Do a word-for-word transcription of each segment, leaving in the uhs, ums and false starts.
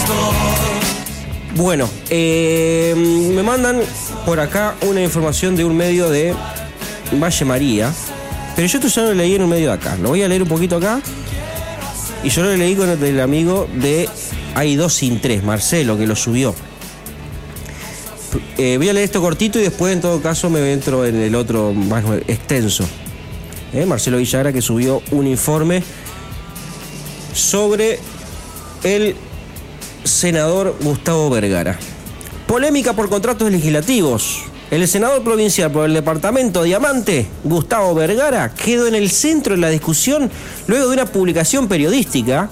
Bueno, eh, me mandan por acá una información de un medio de Valle María, pero yo esto ya lo leí en un medio de acá. Lo voy a leer un poquito acá. Y yo lo leí con el, el amigo de Hay dos sin tres, Marcelo, que lo subió. Eh, voy a leer esto cortito y después en todo caso me entro en el otro más extenso. Eh, Marcelo Villagra, que subió un informe sobre el senador Gustavo Vergara. Polémica por contratos legislativos. El senador provincial por el departamento Diamante, Gustavo Vergara, quedó en el centro de la discusión luego de una publicación periodística.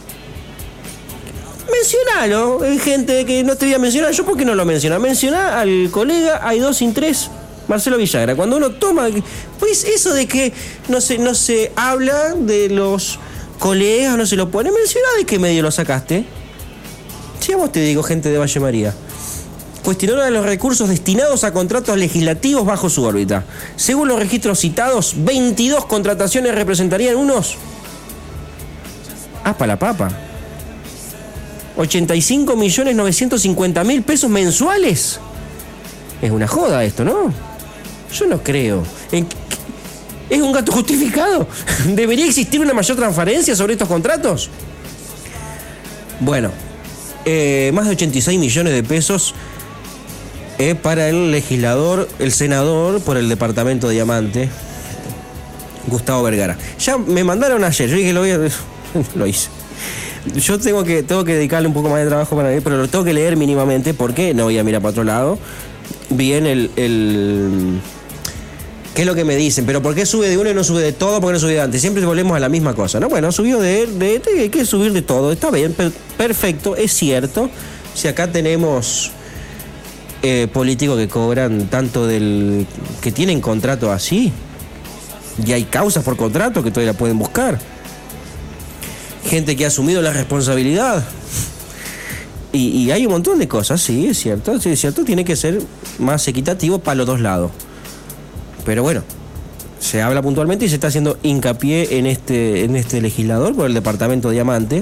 Mencionalo, hay gente que no te voy a mencionar, yo por qué no lo menciona. Mencioná al colega Hay dos sin tres, Marcelo Villagra. Cuando uno toma, pues eso de que no se, no se habla de los colegas, no se lo pone, mencioná de qué medio lo sacaste. Sí, a vos te digo, gente de Valle María. Cuestionaron los recursos destinados a contratos legislativos bajo su órbita. Según los registros citados, veintidós contrataciones representarían unos... ¡Aspa la papa! ochenta y cinco millones novecientos cincuenta mil pesos mensuales. Es una joda esto, ¿no? Yo no creo. ¿Es un gasto justificado? ¿Debería existir una mayor transparencia sobre estos contratos? Bueno, eh, más de ochenta y seis millones de pesos eh, para el legislador, el senador por el departamento de Diamante, Gustavo Vergara. Ya me mandaron ayer, yo dije lo voy a... lo hice. Yo tengo que, tengo que dedicarle un poco más de trabajo para mí, pero lo tengo que leer mínimamente porque no voy a mirar para otro lado. Bien el... el ¿qué es lo que me dicen? ¿Pero por qué sube de uno y no sube de todo? ¿Por qué no sube de antes? Siempre volvemos a la misma cosa, ¿no? Bueno, subió de... de, de hay que subir de todo. Está bien, per, perfecto, es cierto. Si acá tenemos eh, políticos que cobran tanto del... que tienen contrato así, y hay causas por contrato que todavía la pueden buscar. Gente que ha asumido la responsabilidad. Y, y hay un montón de cosas, sí, es cierto, sí, es cierto, tiene que ser más equitativo para los dos lados. Pero bueno, se habla puntualmente y se está haciendo hincapié en este, en este legislador por el departamento Diamante.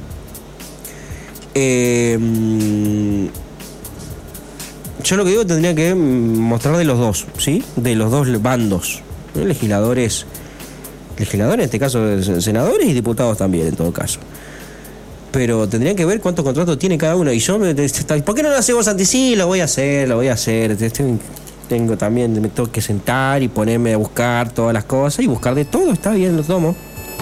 Eh, yo lo que digo tendría que mostrar de los dos, ¿sí? De los dos bandos, ¿eh? Legisladores, legisladores en este caso senadores y diputados también en todo caso. Pero tendrían que ver cuántos contratos tiene cada uno. Y yo, ¿por qué no lo haces vos, Santi? Sí, lo voy a hacer, lo voy a hacer. Tengo también, me tengo que sentar y ponerme a buscar todas las cosas y buscar de todo, está bien, lo tomo.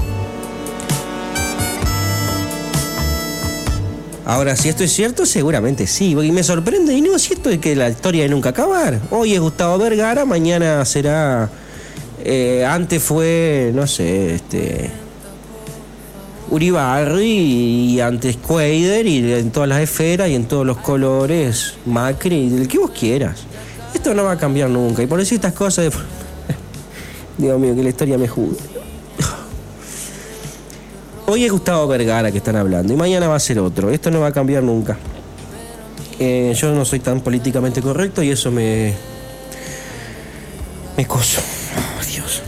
Ahora, si esto es cierto, seguramente sí, y me sorprende, y no es cierto de que la historia de nunca acabar. Hoy es Gustavo Vergara, mañana será, eh, antes fue, no sé, este, Uribarri, y antes Cuader, y en todas las esferas y en todos los colores, Macri, el que vos quieras. Esto no va a cambiar nunca. Y por decir estas cosas... De... Dios mío, que la historia me juzgue. Hoy es Gustavo Vergara que están hablando. Y mañana va a ser otro. Esto no va a cambiar nunca. Eh, yo no soy tan políticamente correcto y eso me... Me coso. Oh, Dios.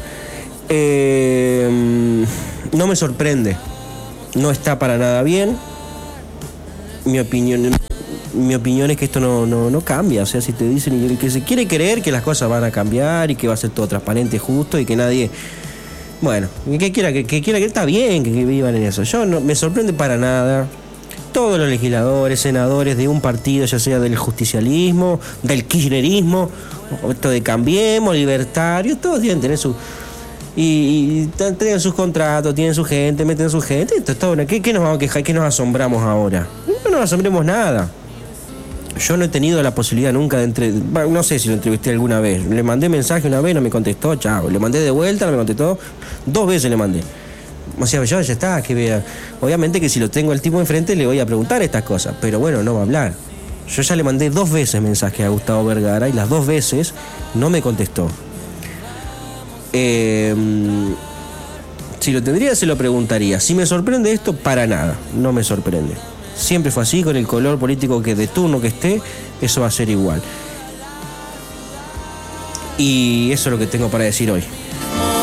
Eh, no me sorprende. No está para nada bien. Mi opinión... Mi opinión es que esto no, no, no cambia. O sea, si te dicen que se quiere creer que las cosas van a cambiar y que va a ser todo transparente, justo y que nadie... Bueno, que quiera que, que quiera que está bien que, que vivan en eso. Yo no me sorprende para nada. Todos los legisladores, senadores de un partido, ya sea del justicialismo, del kirchnerismo, esto de Cambiemos, libertarios, todos tienen que tener su... Y, y tienen sus contratos, tienen su gente, meten su gente. Esto está bueno. ¿Qué, ¿Qué nos vamos a quejar? ¿Qué nos asombramos ahora? No nos asombremos nada. Yo no he tenido la posibilidad nunca de entre... No sé si lo entrevisté alguna vez. Le mandé mensaje una vez, no me contestó, chao. Le mandé de vuelta, no me contestó. Dos veces le mandé. O sea, yo ya está, que vea. Obviamente que si lo tengo el tipo enfrente le voy a preguntar estas cosas. Pero bueno, no va a hablar. Yo ya le mandé dos veces mensaje a Gustavo Vergara y las dos veces no me contestó. Eh, si lo tendría, se lo preguntaría. Si me sorprende esto, para nada. No me sorprende. Siempre fue así, con el color político que de turno que esté, eso va a ser igual. Y eso es lo que tengo para decir hoy.